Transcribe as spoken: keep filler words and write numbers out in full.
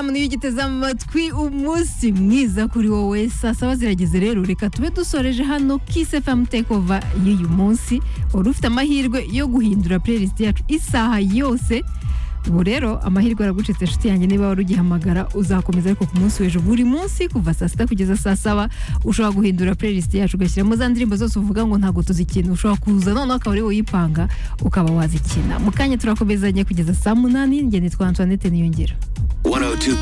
F M niyo ugiteze amatwi umunsi mwiza kuri wowe saa saba zirageze rero reka tube dusoreje hano Kiss F M takeover y'uyu munsi wari ufite amahirwe yo guhindura playlist yacu isaha yose ubu rero amahirwe aragucitse inshuti yanjye niba wari ugihamagara uzakomeza ariko ku munsi w'ejo buri munsi kuva saa sita kugeza saa saba ushobora guhindura playlist yacu ugashyiramo za ndirimbo zose uvuga ngo ntabwo tuzikina ushobora kuza noneho akaba ari wowe uyipanga ukaba wazikina mu kanya turakomezanye kugeza saa munani njye nitwa Antoinette Niyongera